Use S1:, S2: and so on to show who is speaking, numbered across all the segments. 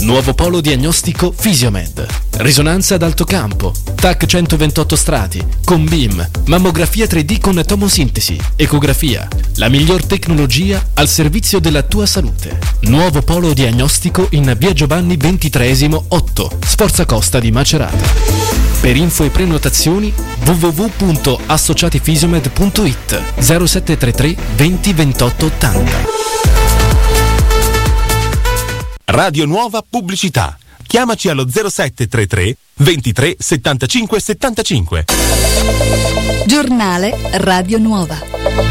S1: Nuovo polo diagnostico Fisiomed. Risonanza ad alto campo, TAC 128 strati, con BIM, mammografia 3D con tomosintesi, ecografia. La miglior tecnologia al servizio della tua salute. Nuovo polo diagnostico in via Giovanni XXIII 8, Sforza Costa di Macerata. Per info e prenotazioni www.associatifisiomed.it 0733 20 28 80.
S2: Radio Nuova Pubblicità. Chiamaci allo 0733 23 75 75.
S3: Giornale Radio Nuova.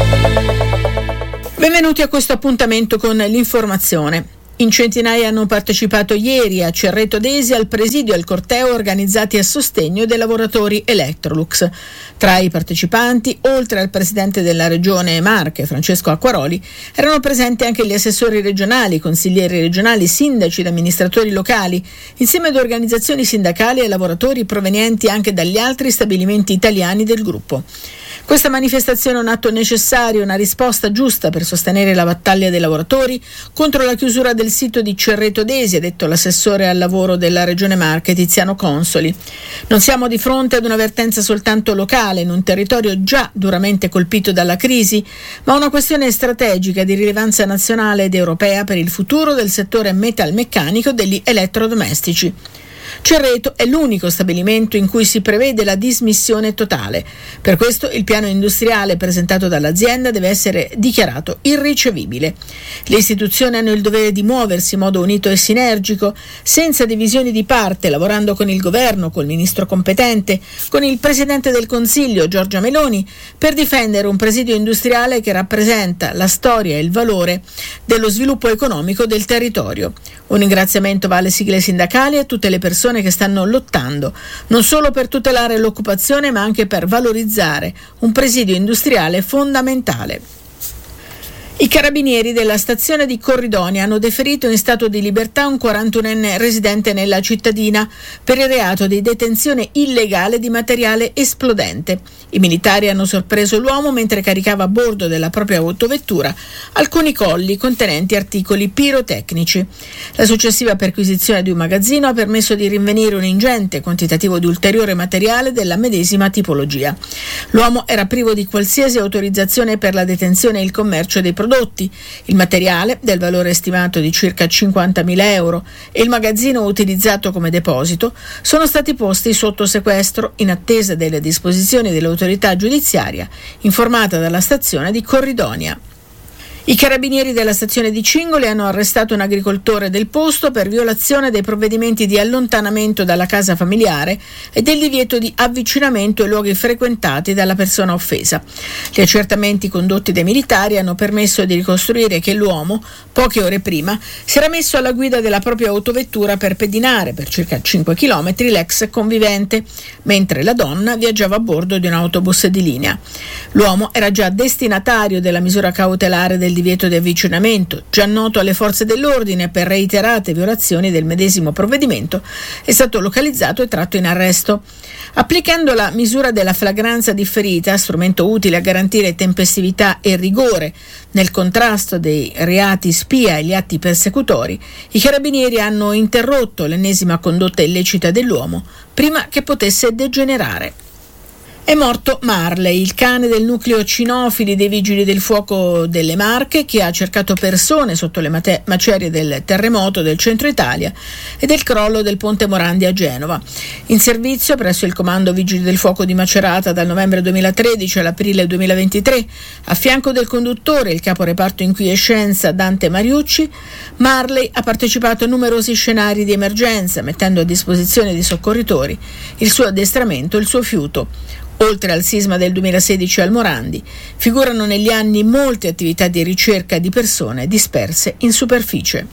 S4: Benvenuti a questo appuntamento con l'informazione. In centinaia hanno partecipato ieri a Cerreto Desi al presidio e al corteo organizzati a sostegno dei lavoratori Electrolux. Tra i partecipanti, oltre al presidente della regione Marche, Francesco Acquaroli, erano presenti anche gli assessori regionali, consiglieri regionali, sindaci ed amministratori locali, insieme ad organizzazioni sindacali e lavoratori provenienti anche dagli altri stabilimenti italiani del gruppo. Questa manifestazione è un atto necessario, una risposta giusta per sostenere la battaglia dei lavoratori contro la chiusura del sito di Cerreto Desi, ha detto l'assessore al lavoro della Regione Marche Tiziano Consoli. Non siamo di fronte ad una vertenza soltanto locale in un territorio già duramente colpito dalla crisi, ma una questione strategica di rilevanza nazionale ed europea per il futuro del settore metalmeccanico degli elettrodomestici. Cerreto è l'unico stabilimento in cui si prevede la dismissione totale. Per questo il piano industriale presentato dall'azienda deve essere dichiarato irricevibile. Le istituzioni hanno il dovere di muoversi in modo unito e sinergico, senza divisioni di parte, lavorando con il governo, col ministro competente, con il presidente del Consiglio Giorgia Meloni, per difendere un presidio industriale che rappresenta la storia e il valore dello sviluppo economico del territorio. Un ringraziamento va alle sigle sindacali e a tutte le persone che stanno lottando, non solo per tutelare l'occupazione, ma anche per valorizzare un presidio industriale fondamentale. I carabinieri della stazione di Corridonia hanno deferito in stato di libertà un 41enne residente nella cittadina per il reato di detenzione illegale di materiale esplodente. I militari hanno sorpreso l'uomo mentre caricava a bordo della propria autovettura alcuni colli contenenti articoli pirotecnici. La successiva perquisizione di un magazzino ha permesso di rinvenire un ingente quantitativo di ulteriore materiale della medesima tipologia. L'uomo era privo di qualsiasi autorizzazione per la detenzione e il commercio dei prodotti. Il materiale, del valore stimato di circa 50.000 euro, e il magazzino utilizzato come deposito sono stati posti sotto sequestro in attesa delle disposizioni dell'autorità giudiziaria informata dalla stazione di Corridonia. I carabinieri della stazione di Cingoli hanno arrestato un agricoltore del posto per violazione dei provvedimenti di allontanamento dalla casa familiare e del divieto di avvicinamento ai luoghi frequentati dalla persona offesa. Gli accertamenti condotti dai militari hanno permesso di ricostruire che l'uomo, poche ore prima, si era messo alla guida della propria autovettura per pedinare per circa 5 km l'ex convivente, mentre la donna viaggiava a bordo di un autobus di linea. L'uomo era già destinatario della misura cautelare del divieto di avvicinamento, già noto alle forze dell'ordine per reiterate violazioni del medesimo provvedimento, è stato localizzato e tratto in arresto. Applicando la misura della flagranza differita, strumento utile a garantire tempestività e rigore nel contrasto dei reati spia e gli atti persecutori, i carabinieri hanno interrotto l'ennesima condotta illecita dell'uomo prima che potesse degenerare. È morto Marley, il cane del nucleo cinofili dei Vigili del Fuoco delle Marche, che ha cercato persone sotto le macerie del terremoto del centro Italia e del crollo del Ponte Morandi a Genova. In servizio presso il Comando Vigili del Fuoco di Macerata dal novembre 2013 all'aprile 2023, a fianco del conduttore, il capo reparto in quiescenza Dante Mariucci, Marley ha partecipato a numerosi scenari di emergenza, mettendo a disposizione dei soccorritori il suo addestramento e il suo fiuto. Oltre al sisma del 2016 al Morandi, figurano negli anni molte attività di ricerca di persone disperse in superficie.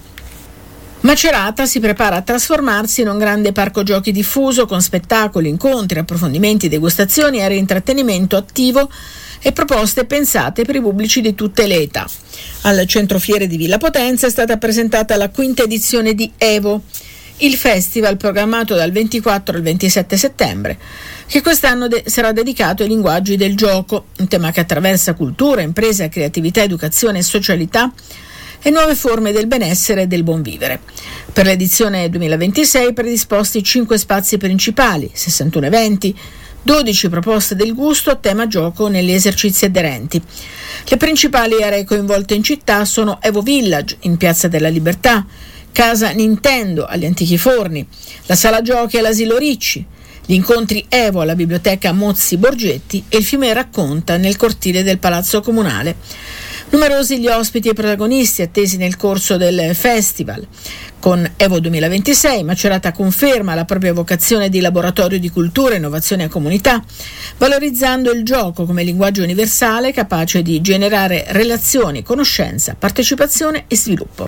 S4: Macerata si prepara a trasformarsi in un grande parco giochi diffuso con spettacoli, incontri, approfondimenti, degustazioni, aree intrattenimento attivo e proposte pensate per i pubblici di tutte le età. Al Centro Fiere di Villa Potenza è stata presentata la 5ª edizione di Evo, il festival programmato dal 24 al 27 settembre, che quest'anno sarà dedicato ai linguaggi del gioco, un tema che attraversa cultura, impresa, creatività, educazione e socialità, e nuove forme del benessere e del buon vivere. Per l'edizione 2026 predisposti 5 spazi principali, 61 eventi, 12 proposte del gusto a tema gioco negli esercizi aderenti. Le principali aree coinvolte in città sono Evo Village in Piazza della Libertà, Casa Nintendo agli Antichi Forni, la Sala Giochi all'Asilo Ricci, gli incontri Evo alla Biblioteca Mozzi Borgetti e il Fiume Racconta nel cortile del Palazzo Comunale. Numerosi gli ospiti e protagonisti attesi nel corso del festival. Con Evo 2026 Macerata conferma la propria vocazione di laboratorio di cultura, innovazione e comunità, valorizzando il gioco come linguaggio universale capace di generare relazioni, conoscenza, partecipazione e sviluppo.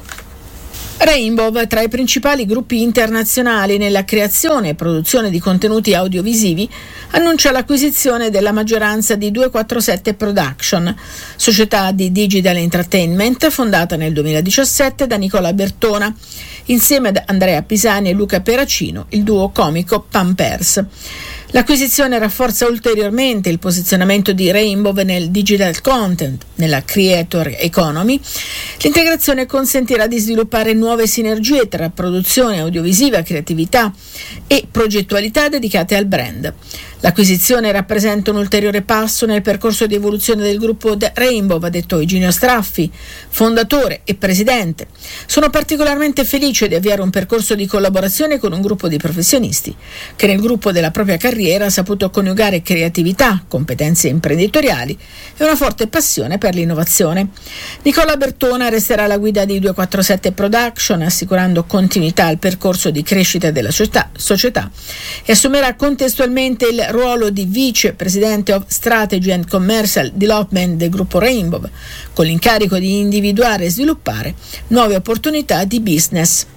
S4: Rainbow, tra i principali gruppi internazionali nella creazione e produzione di contenuti audiovisivi, annuncia l'acquisizione della maggioranza di 247 Production, società di digital entertainment fondata nel 2017 da Nicola Bertona, insieme ad Andrea Pisani e Luca Peracino, il duo comico Pampers. L'acquisizione rafforza ulteriormente il posizionamento di Rainbow nel digital content, nella creator economy. L'integrazione consentirà di sviluppare nuove sinergie tra produzione audiovisiva, creatività e progettualità dedicate al brand. L'acquisizione rappresenta un ulteriore passo nel percorso di evoluzione del gruppo Rainbow, ha detto Eugenio Straffi, fondatore e presidente. Sono particolarmente felice di avviare un percorso di collaborazione con un gruppo di professionisti che nel gruppo della propria carriera ha saputo coniugare creatività, competenze imprenditoriali e una forte passione per l'innovazione. Nicola Bertona resterà alla guida di 247 Production, assicurando continuità al percorso di crescita della società e assumerà contestualmente il ruolo di Vice Presidente of Strategy and Commercial Development del gruppo Rainbow, con l'incarico di individuare e sviluppare nuove opportunità di business.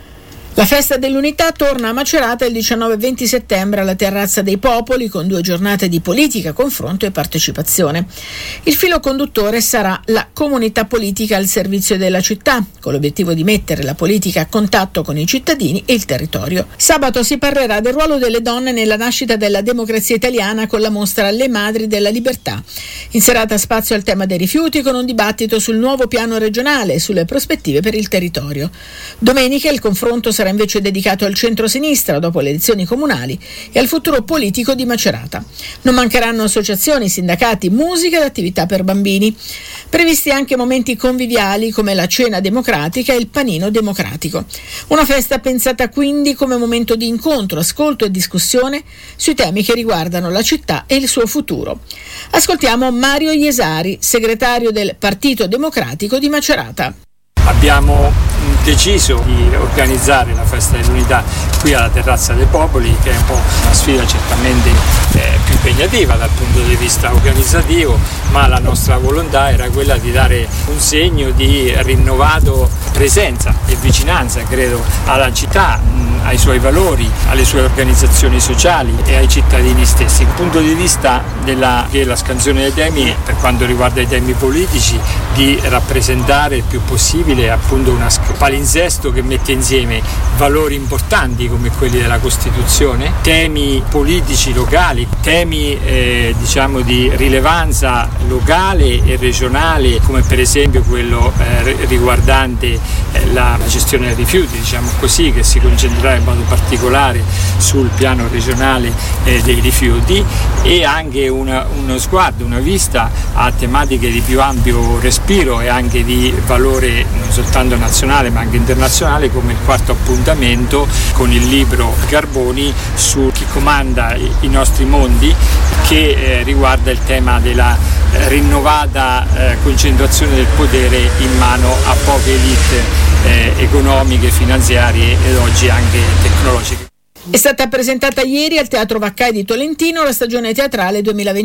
S4: La festa dell'unità torna a Macerata il 19 e 20 settembre alla Terrazza dei Popoli con 2 giornate di politica, confronto e partecipazione. Il filo conduttore sarà la comunità politica al servizio della città, con l'obiettivo di mettere la politica a contatto con i cittadini e il territorio. Sabato si parlerà del ruolo delle donne nella nascita della democrazia italiana con la mostra Le Madri della Libertà. In serata spazio al tema dei rifiuti con un dibattito sul nuovo piano regionale e sulle prospettive per il territorio. Domenica il confronto sarà invece dedicato al centro-sinistra dopo le elezioni comunali e al futuro politico di Macerata. Non mancheranno associazioni, sindacati, musica ed attività per bambini. Previsti anche momenti conviviali come la cena democratica e il panino democratico. Una festa pensata quindi come momento di incontro, ascolto e discussione sui temi che riguardano la città e il suo futuro. Ascoltiamo Mario Iesari, segretario del Partito Democratico di Macerata.
S3: Abbiamo deciso di organizzare la festa dell'unità qui alla Terrazza dei Popoli, che è un po' una sfida certamente più impegnativa dal punto di vista organizzativo, ma la nostra volontà era quella di dare un segno di rinnovato presenza e vicinanza, credo, alla città, ai suoi valori, alle sue organizzazioni sociali e ai cittadini stessi. Dal punto di vista della scansione dei temi, per quanto riguarda i temi politici, di rappresentare il più possibile appunto una palinsesto che mette insieme valori importanti come quelli della Costituzione, temi politici locali, temi diciamo di rilevanza locale e regionale, come per esempio quello riguardante la gestione dei rifiuti, diciamo così, che si concentrerà in modo particolare sul piano regionale dei rifiuti, e anche uno sguardo, una vista a tematiche di più ampio respiro e anche di valore non soltanto nazionale ma anche internazionale, come il quarto appuntamento con il libro Carboni su chi comanda i nostri mondi, che riguarda il tema della rinnovata concentrazione del potere in mano a poche elite economiche, finanziarie ed oggi anche tecnologiche.
S4: È stata presentata ieri al Teatro Vaccai di Tolentino la stagione teatrale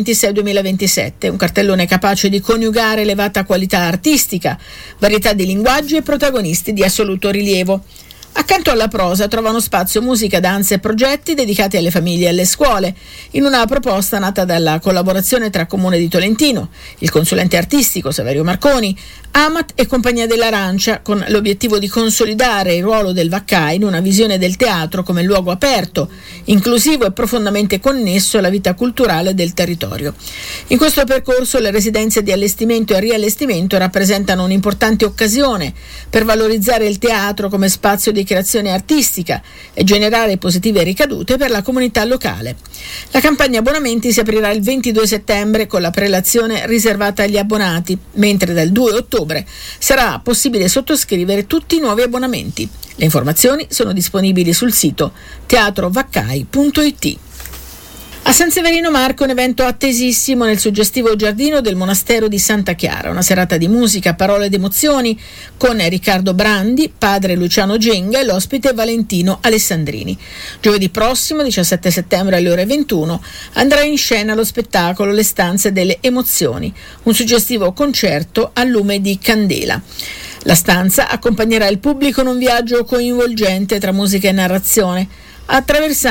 S4: 2026-2027, un cartellone capace di coniugare elevata qualità artistica, varietà di linguaggi e protagonisti di assoluto rilievo. A Accanto alla prosa trovano spazio musica, danza e progetti dedicati alle famiglie e alle scuole, in una proposta nata dalla collaborazione tra Comune di Tolentino, il consulente artistico Saverio Marconi, Amat e Compagnia dell'Arancia, con l'obiettivo di consolidare il ruolo del Vaccai in una visione del teatro come luogo aperto, inclusivo e profondamente connesso alla vita culturale del territorio. In questo percorso le residenze di allestimento e riallestimento rappresentano un'importante occasione per valorizzare il teatro come spazio di creazione artistica e generare positive ricadute per la comunità locale. La campagna abbonamenti si aprirà il 22 settembre con la prelazione riservata agli abbonati, mentre dal 2 ottobre sarà possibile sottoscrivere tutti i nuovi abbonamenti. Le informazioni sono disponibili sul sito teatrovaccai.it. A San Severino Marche un evento attesissimo nel suggestivo giardino del monastero di Santa Chiara, una serata di musica, parole ed emozioni con Riccardo Brandi, padre Luciano Genga e l'ospite Valentino Alessandrini. Giovedì prossimo, 17 settembre alle ore 21, andrà in scena lo spettacolo Le stanze delle emozioni, un suggestivo concerto al lume di candela. La stanza accompagnerà il pubblico in un viaggio coinvolgente tra musica e narrazione, attraversando